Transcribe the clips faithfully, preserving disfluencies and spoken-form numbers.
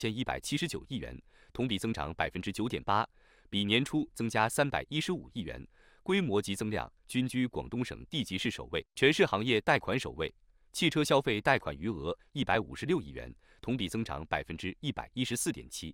千一百七十九亿元，同比增长百分之九点八，比年初增加三百一十五亿元，规模及增量均居广东省地级市首位，全市行业贷款首位。汽车消费贷款余额一百五十六亿元，同比增长百分之一百一十四点七。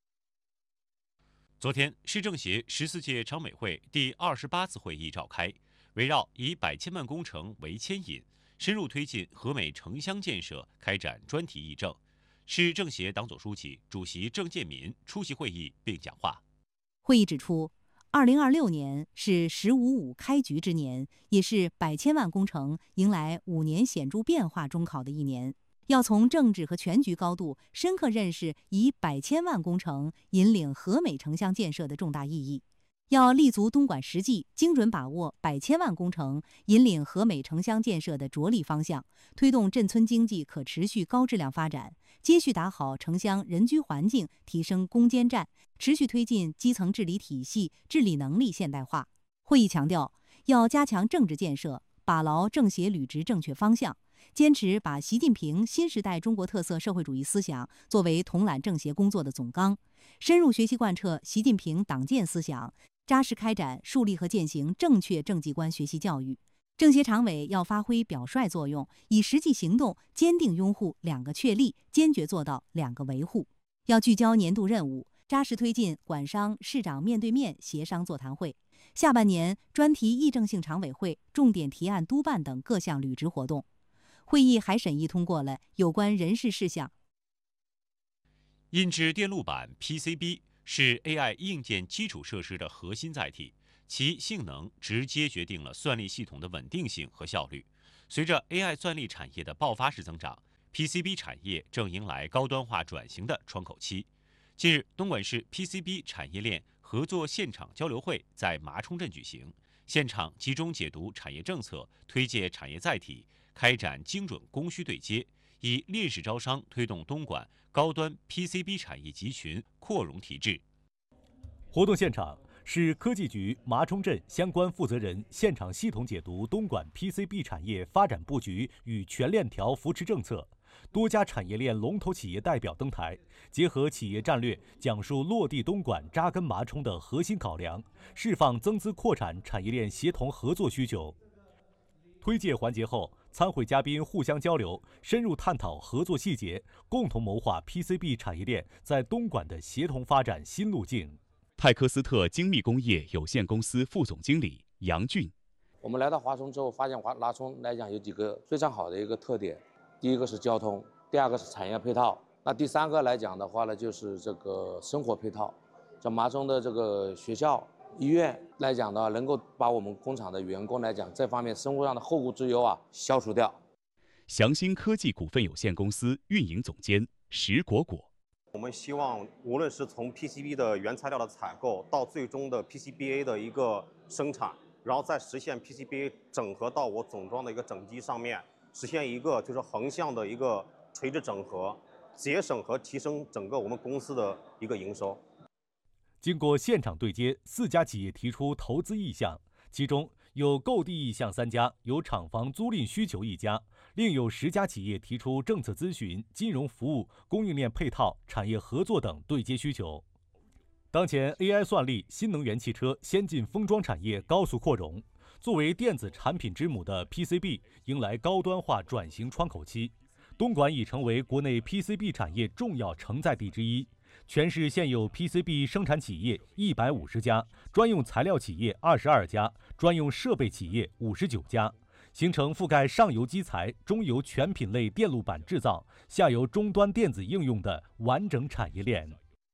昨天，市政协十四届常委会第二十八次会议召开，围绕以百千万工程为牵引，深入推进和美城乡建设开展专题议政。市政协党总书记、主席郑建民出席会议并讲话。 会议指出，二零二六年是“十五五”开局之年，也是百千万工程迎来五年显著变化中考的一年。要从政治和全局高度深刻认识以百千万工程引领和美城乡建设的重大意义，要立足东莞实际，精准把握百千万工程引领和美城乡建设的着力方向，推动镇村经济可持续高质量发展，接续打好城乡人居环境提升攻坚战，持续推进基层治理体系治理能力现代化。会议强调，要加强政治建设，把牢政协履职正确方向，坚持把习近平新时代中国特色社会主义思想作为统揽政协工作的总纲，深入学习贯彻习近平党建思想，扎实开展树立和践行正确政绩观学习教育。政协常委要发挥表率作用，以实际行动坚定拥护两个确立，坚决做到两个维护。要聚焦年度任务，扎实推进管商市长面对面协商座谈会、下半年专题议政性常委会重点提案督办等各项履职活动。会议还审议通过了有关人事事项。 印制电路板 P C B 是 A I 硬件基础设施的核心载体，其性能直接决定了算力系统的稳定性和效率。随着 A I 算力产业的爆发式增长， P C B 产业正迎来高端化转型的窗口期。近日，东莞市 P C B 产业链合作现场交流会在麻冲镇举行，现场集中解读产业政策，推介产业载体，开展精准供需对接，以链式招商推动东莞高端 P C B 产业集群扩容提质。 活动现场，市科技局麻冲镇相关负责人现场系统解读东莞 P C B 产业发展布局与全链条扶持政策，多家产业链龙头企业代表登台，结合企业战略，讲述落地东莞扎根麻冲的核心考量，释放增资扩产产业链协同合作需求。推介环节后，参会嘉宾互相交流，深入探讨合作细节，共同谋划 P C B 产业链在东莞的协同发展新路径。 泰科斯特精密工业有限公司副总经理杨俊： 我们来到华冲之后，发现华拉冲来讲有几个非常好的一个特点，第一个是交通，第二个是产业配套，那第三个来讲的话呢，就是这个生活配套。像麻冲的这个学校、医院来讲的话，能够把我们工厂的员工来讲这方面生活上的后顾之忧啊消除掉。 祥兴科技股份有限公司运营总监石果果： 我们希望无论是从 P C B 的原材料的采购到最终的 P C B A 的一个生产，然后再实现 P C B A 整合到我总装的一个整机上面，实现一个就是横向的一个垂直整合，节省和提升整个我们公司的一个营收。 经过现场对接，四家企业提出投资意向，其中有购地意向三家，有厂房租赁需求一家，另有十家企业提出政策咨询、金融服务、供应链配套、产业合作等对接需求。当前 A I 算力、新能源汽车、先进封装产业高速扩容，作为电子产品之母的 P C B 迎来高端化转型窗口期，东莞已成为国内 P C B 产业重要承载地之一。全市现有 P C B 生产企业一百五十家，专用材料企业二十二家，专用设备企业五十九家，形成覆盖上游基材、中游全品类电路板制造、下游终端电子应用的完整产业链。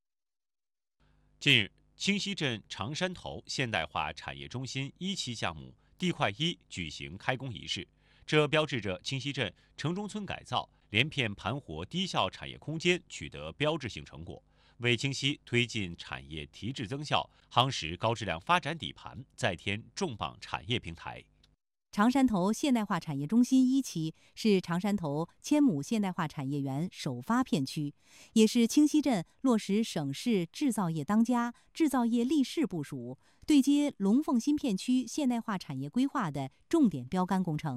近日，清溪镇长山头现代化产业中心一期项目地块一举行开工仪式，这标志着清溪镇城中村改造、连片盘活低效产业空间取得标志性成果，为清溪推进产业提质增效、夯实高质量发展底盘再添重磅产业平台。 长山头现代化产业中心一期是长山头千亩现代化产业园首发片区，也是清溪镇落实省市制造业当家、制造业立市部署、对接龙凤新片区现代化产业规划的重点标杆工程。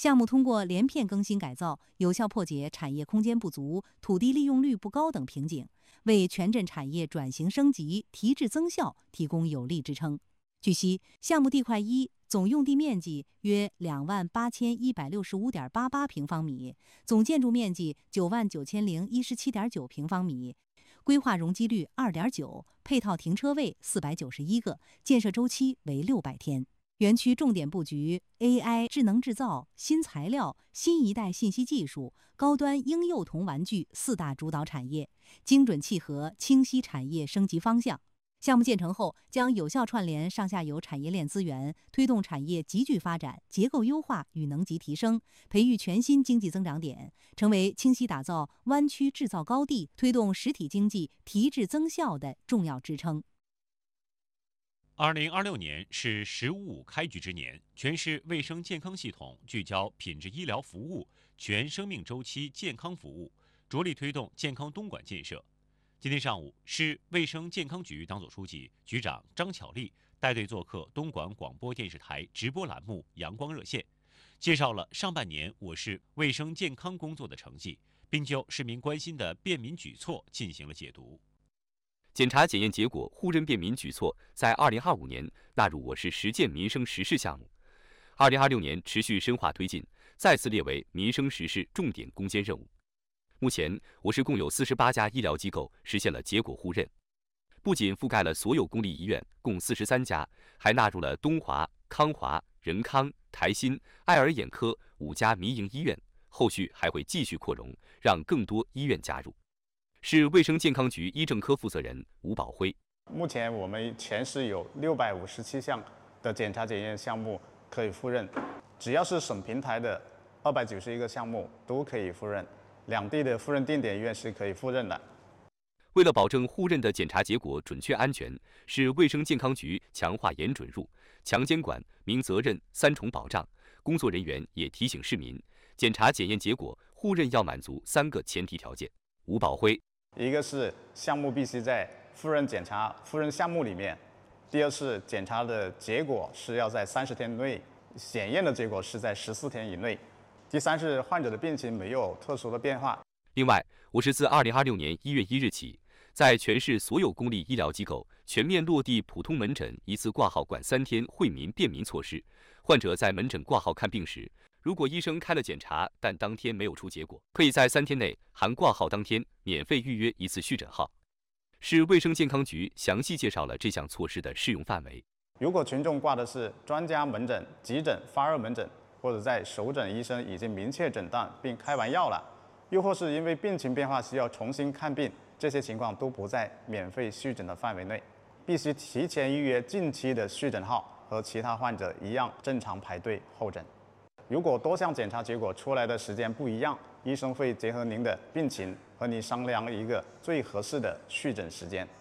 项目通过连片更新改造，有效破解产业空间不足、土地利用率不高等瓶颈，为全镇产业转型升级、提质增效提供有力支撑。据悉，项目地块一总用地面积约两万八千一百六十五点八八平方米，总建筑面积九万九千零一十七点九平方米，规划容积率二点九，配套停车位四百九十一个，建设周期为六百天。园区重点布局 A I、智能制造、新材料、新一代信息技术、高端婴幼童玩具四大主导产业，精准契合清晰产业升级方向。项目建成后，将有效串联上下游产业链资源，推动产业集聚发展、结构优化与能级提升，培育全新经济增长点，成为清晰打造湾区制造高地、推动实体经济提质增效的重要支撑。 二零二六年是“十五五”开局之年，全市卫生健康系统聚焦品质医疗服务、全生命周期健康服务，着力推动健康东莞建设。今天上午，市卫生健康局党组书记、局长张巧丽带队做客东莞广播电视台直播栏目《阳光热线》，介绍了上半年我市卫生健康工作的成绩，并就市民关心的便民举措进行了解读。 检查检验结果互认便民举措在二零二五年纳入我市十件民生实事项目，二零二六年持续深化推进，再次列为民生实事重点攻坚任务。目前，我市共有四十八家医疗机构实现了结果互认，不仅覆盖了所有公立医院共四十三家，还纳入了东华、康华、仁康、台新、爱尔眼科五家民营医院，后续还会继续扩容，让更多医院加入。市卫生健康局医政科负责人吴宝辉： 目前我们全市有六百五十七项的检查检验项目可以复认，只要是省平台的二百九十一个项目都可以复认，两地的复认定点医院是可以复认的。 为了保证互认的检查结果准确安全，市卫生健康局强化严准入、强监管、明责任三重保障。工作人员也提醒市民，检查检验结果互认要满足三个前提条件。吴宝辉： 一个是项目必须在复认检查复认项目里面，第二是检查的结果是要在三十天内，检验的结果是在十四天以内，第三是患者的病情没有特殊的变化。 另外，我市自二零二六年一月一日起，在全市所有公立医疗机构全面落地普通门诊一次挂号管三天惠民便民措施。患者在门诊挂号看病时，如果医生开了检查，但当天没有出结果，可以在三天内含挂号当天免费预约一次续诊号。市卫生健康局详细介绍了这项措施的适用范围。 如果群众挂的是专家门诊、急诊、发热门诊，或者在首诊医生已经明确诊断并开完药了，又或是因为病情变化需要重新看病，这些情况都不在免费续诊的范围内，必须提前预约近期的续诊号，和其他患者一样正常排队候诊。如果多项检查结果出来的时间不一样，医生会结合您的病情和你商量一个最合适的续诊时间。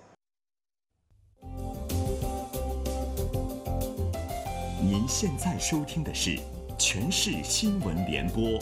您现在收听的是全市新闻联播。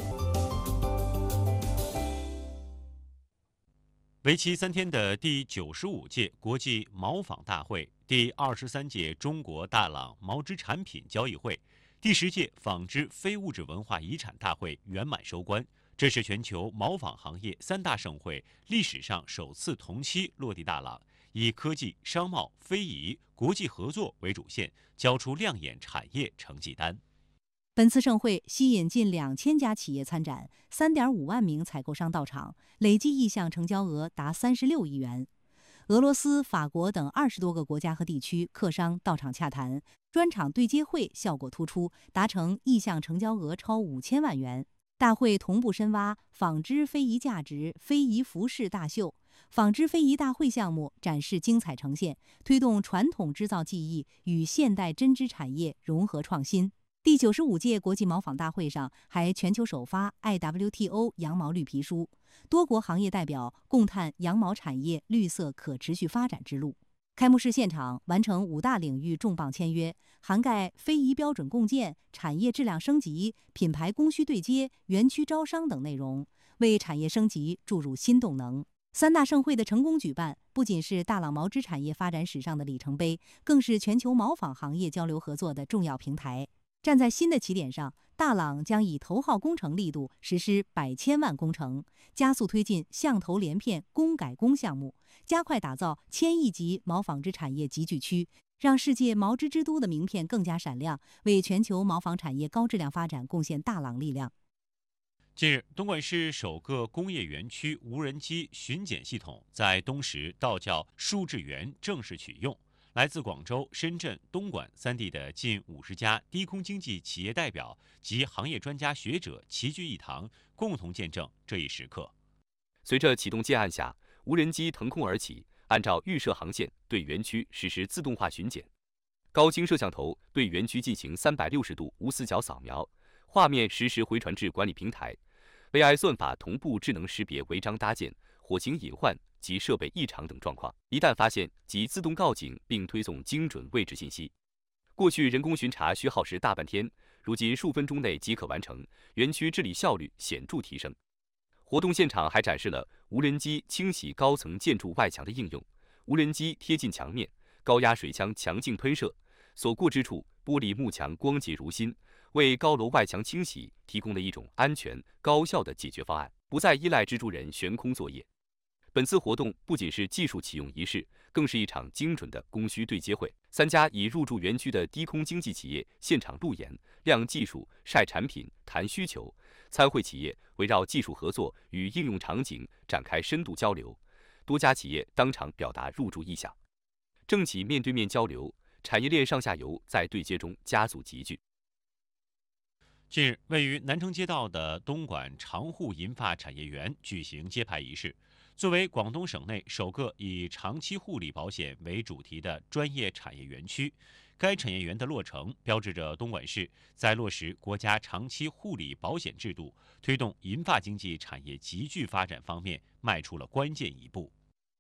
为期三天的第九十五届国际毛纺大会、第二十三届中国大朗毛织产品交易会、第十届纺织非物质文化遗产大会圆满收官。这是全球毛纺行业三大盛会历史上首次同期落地大朗，以科技、商贸、非遗、国际合作为主线，交出亮眼产业成绩单。 本次盛会吸引近两千家企业参展，三点五万名采购商到场，累计意向成交额达三十六亿元。俄罗斯、法国等二十多个国家和地区客商到场洽谈，专场对接会效果突出，达成意向成交额超五千万元。大会同步深挖纺织非遗价值、非遗服饰大秀、纺织非遗大会项目，展示精彩呈现，推动传统织造技艺与现代针织产业融合创新。第九十五届国际毛纺大会上还全球首发 I W T O 羊毛绿皮书，多国行业代表共探羊毛产业绿色可持续发展之路。开幕式现场完成五大领域重磅签约，涵盖非遗标准共建、产业质量升级、品牌供需对接、园区招商等内容，为产业升级注入新动能。三大盛会的成功举办，不仅是大朗毛织产业发展史上的里程碑，更是全球毛纺行业交流合作的重要平台。 站在新的起点上，大朗将以头号工程力度实施百千万工程，加速推进象头连片工改工项目，加快打造千亿级毛纺织产业集聚区，让世界毛织之都的名片更加闪亮，为全球毛纺产业高质量发展贡献大朗力量。 近日，东莞市首个工业园区无人机巡检系统在东石道教数智园正式启用。来自广州、深圳、东莞三地的近五十家低空经济企业代表及行业专家学者齐聚一堂，共同见证这一时刻。 随着启动键按下，无人机腾空而起，按照预设航线对园区实施自动化巡检。高清摄像头对园区进行三百六十度无死角扫描，画面实时回传至管理平台。A I 算法同步智能识别违章搭建、火情隐患及设备异常等状况，一旦发现即自动告警并推送精准位置信息。过去人工巡查需耗时大半天，如今数分钟内即可完成，园区治理效率显著提升。活动现场还展示了无人机清洗高层建筑外墙的应用，无人机贴近墙面，高压水枪强劲喷射，所过之处玻璃幕墙光洁如新，为高楼外墙清洗提供了一种安全高效的解决方案，不再依赖蜘蛛人悬空作业。本次活动不仅是技术启用仪式，更是一场精准的供需对接会。三家已入驻园区的低空经济企业现场路演、亮技术、晒产品、谈需求。参会企业围绕技术合作与应用场景展开深度交流，多家企业当场表达入驻意向。政企面对面交流，产业链上下游在对接中加速集聚。 近日，位于南城街道的东莞长沪银发产业园举行揭牌仪式。作为广东省内首个以长期护理保险为主题的专业产业园区，该产业园的落成标志着东莞市在落实国家长期护理保险制度、推动银发经济产业集聚发展方面迈出了关键一步。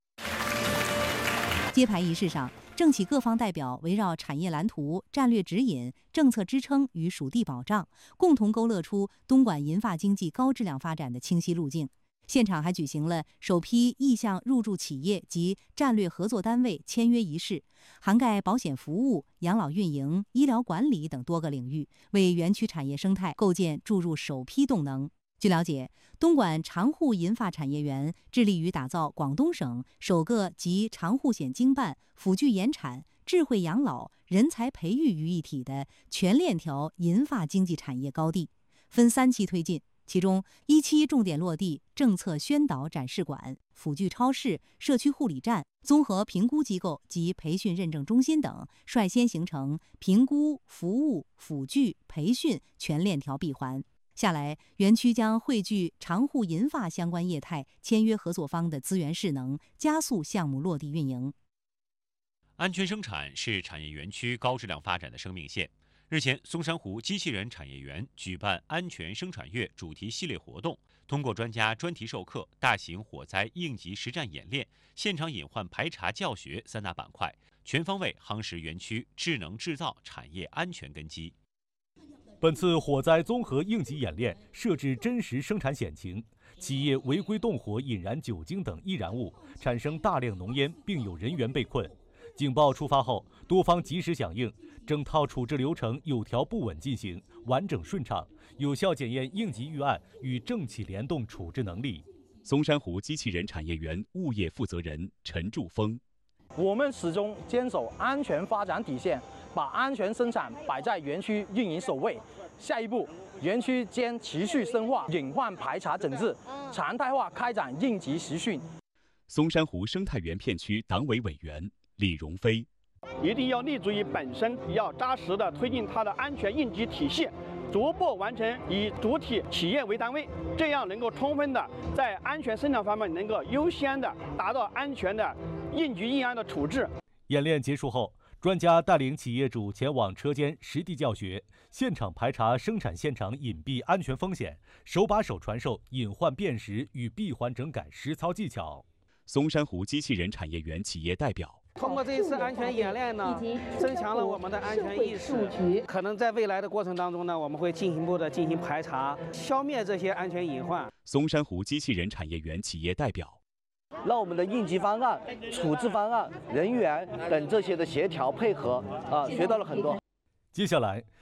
揭牌仪式上，政企各方代表围绕产业蓝图、战略指引、政策支撑与属地保障，共同勾勒出东莞银发经济高质量发展的清晰路径。现场还举行了首批意向入驻企业及战略合作单位签约仪式，涵盖保险服务、养老运营、医疗管理等多个领域，为园区产业生态构建注入首批动能。据了解，东莞长沪银发产业园致力于打造广东省首个集长沪险经办、辅具延产、智慧养老、人才培育于一体的全链条银发经济产业高地，分三期推进。其中，一期重点落地政策宣导展示馆、辅具超市、社区护理站、综合评估机构及培训认证中心等，率先形成评估、服务、辅具、培训全链条闭环。下来，园区将汇聚长沪银发相关业态签约合作方的资源势能，加速项目落地运营。 安全生产是产业园区高质量发展的生命线。日前，松山湖机器人产业园举办安全生产月主题系列活动，通过专家专题授课、大型火灾应急实战演练、现场隐患排查教学三大板块，全方位夯实园区智能制造产业安全根基。 本次火灾综合应急演练设置真实生产险情，企业违规动火引燃酒精等易燃物，产生大量浓烟，并有人员被困。警报触发后，多方及时响应，整套处置流程有条不紊进行，完整顺畅，有效检验应急预案与政企联动处置能力。 松山湖机器人产业园物业负责人陈柱峰： 我们始终坚守安全发展底线，把安全生产摆在园区运营首位。下一步，园区将持续深化隐患排查整治，常态化开展应急实训。 松山湖生态园片区党委委员李荣飞： 一定要立足于本身，要扎实的推进它的安全应急体系，逐步完成以主体企业为单位，这样能够充分的在安全生产方面能够优先的达到安全的应急应案的处置。 演练结束后，专家带领企业主前往车间实地教学，现场排查生产现场隐蔽安全风险，手把手传授隐患辨识与闭环整改实操技巧。 松山湖机器人产业园企业代表： 通过这一次安全演练呢，增强了我们的安全意识。可能在未来的过程当中呢，我们会进一步的进行排查，消灭这些安全隐患。 松山湖机器人产业园企业代表： 让我们的应急方案、处置方案、人员等这些的协调配合啊，学到了很多。 接下来，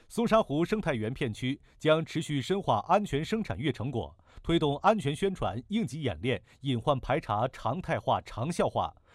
松沙湖生态园片区将持续深化安全生产月成果，推动安全宣传、应急演练、隐患排查常态化、长效化，